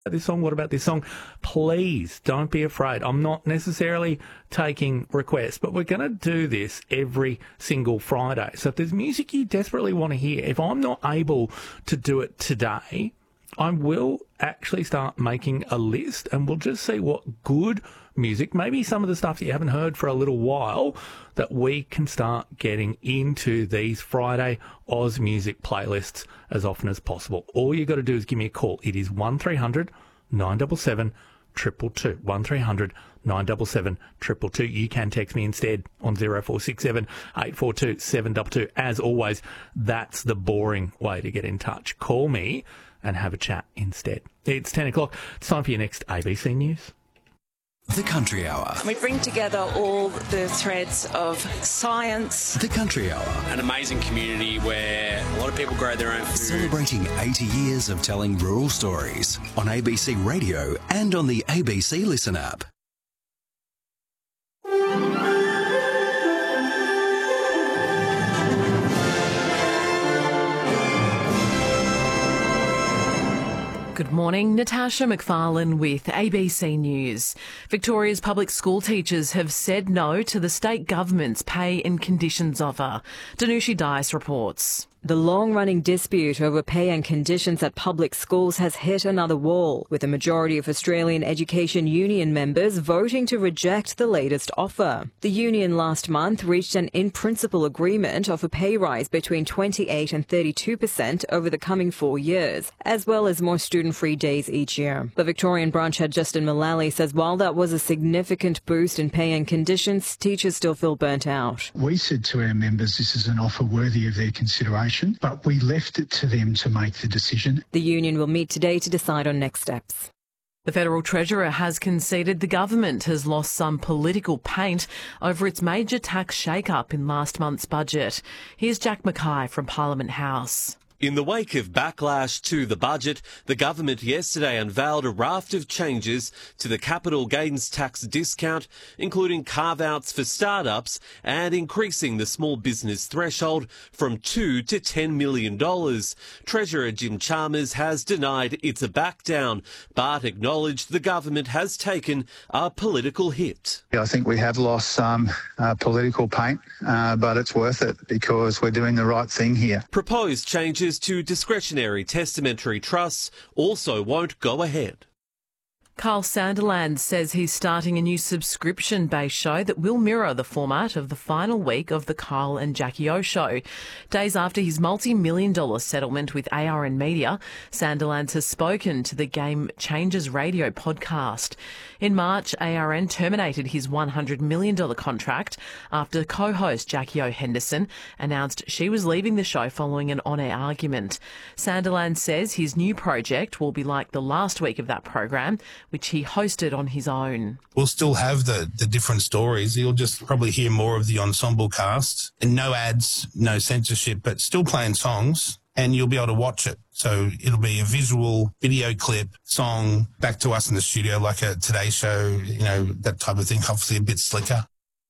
this song, what about this song? Please don't be afraid. I'm not necessarily taking requests, but we're going to do this every single Friday. So if there's music you desperately want to hear, if I'm not able to do it today, I will actually start making a list and we'll just see what good music, maybe some of the stuff that you haven't heard for a little while, that we can start getting into these Friday Oz music playlists as often as possible. All you got to do is give me a call. It is 1300 977 222. 1300 977 222. You can text me instead on 0467 842 722. As always, that's the boring way to get in touch. Call me and have a chat instead. It's 10 o'clock. It's time for your next ABC News. The Country Hour. We bring together all the threads of science. The Country Hour. An amazing community where a lot of people grow their own food. Celebrating 80 years of telling rural stories on ABC Radio and on the ABC Listen app. Good morning, Natasha McFarlane with ABC News. Victoria's public school teachers have said no to the state government's pay and conditions offer. Danushi Dice reports. The long-running dispute over pay and conditions at public schools has hit another wall, with a majority of Australian Education Union members voting to reject the latest offer. The union last month reached an in-principle agreement of a pay rise between 28 and 32% over the coming 4 years, as well as more student-free days each year. The Victorian branch head Justin Mullally says while that was a significant boost in pay and conditions, teachers still feel burnt out. We said to our members this is an offer worthy of their consideration, but we left it to them to make the decision. The union will meet today to decide on next steps. The Federal Treasurer has conceded the government has lost some political paint over its major tax shake-up in last month's budget. Here's Jack Mackay from Parliament House. In the wake of backlash to the budget, the government yesterday unveiled a raft of changes to the capital gains tax discount, including carve-outs for startups and increasing the small business threshold from $2 to $10 million. Treasurer Jim Chalmers has denied it's a back-down, but acknowledged the government has taken a political hit. I think we have lost some political paint, but it's worth it because we're doing the right thing here. Proposed changes to discretionary testamentary trusts also won't go ahead. Carl Sanderland says he's starting a new subscription-based show that will mirror the format of the final week of the Kyle and Jackie O show. Days after his multi-million-dollar settlement with ARN Media, Sanderland has spoken to the Game Changers radio podcast. In March, ARN terminated his $100 million contract after co-host Jackie O Henderson announced she was leaving the show following an on-air argument. Sanderland says his new project will be like the last week of that program, which he hosted on his own. We'll still have the different stories. You'll just probably hear more of the ensemble cast and no ads, no censorship, but still playing songs, and you'll be able to watch it. So it'll be a visual video clip, song, back to us in the studio like a Today Show, that type of thing, hopefully a bit slicker.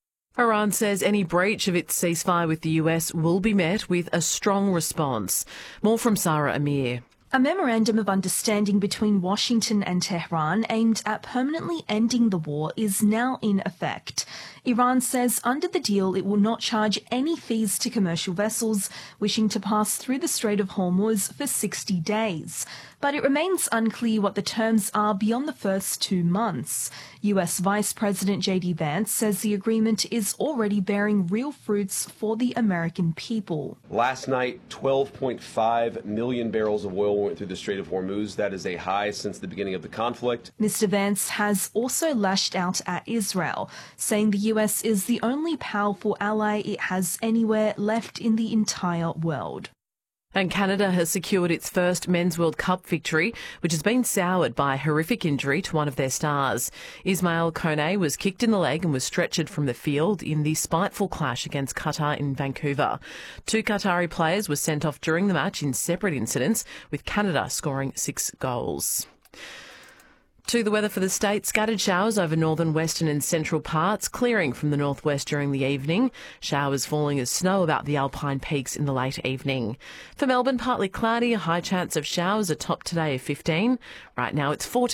Iran says any breach of its ceasefire with the US will be met with a strong response. More from Sarah Amir. A memorandum of understanding between Washington and Tehran aimed at permanently ending the war is now in effect. Iran says under the deal it will not charge any fees to commercial vessels wishing to pass through the Strait of Hormuz for 60 days. But it remains unclear what the terms are beyond the first 2 months. US Vice President J.D. Vance says the agreement is already bearing real fruits for the American people. Last night, 12.5 million barrels of oil went through the Strait of Hormuz. That is a high since the beginning of the conflict. Mr. Vance has also lashed out at Israel, saying the US is the only powerful ally it has anywhere left in the entire world. And Canada has secured its first Men's World Cup victory, which has been soured by a horrific injury to one of their stars. Ismail Kone was kicked in the leg and was stretchered from the field in the spiteful clash against Qatar in Vancouver. 2 Qatari players were sent off during the match in separate incidents, with Canada scoring 6 goals. To the weather for the state, scattered showers over northern, western and central parts, clearing from the northwest during the evening. Showers falling as snow about the Alpine peaks in the late evening. For Melbourne, partly cloudy, a high chance of showers, a top today of 15. Right now it's 14.